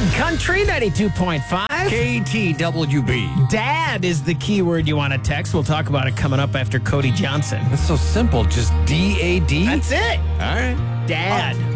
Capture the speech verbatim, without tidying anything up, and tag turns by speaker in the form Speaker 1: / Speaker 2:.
Speaker 1: Country ninety-two point five.
Speaker 2: K T W B.
Speaker 1: Dad is the keyword you want to text. We'll talk about it coming up after Cody Johnson.
Speaker 2: That's so simple. Just D A D?
Speaker 1: That's it.
Speaker 2: All right.
Speaker 1: Dad.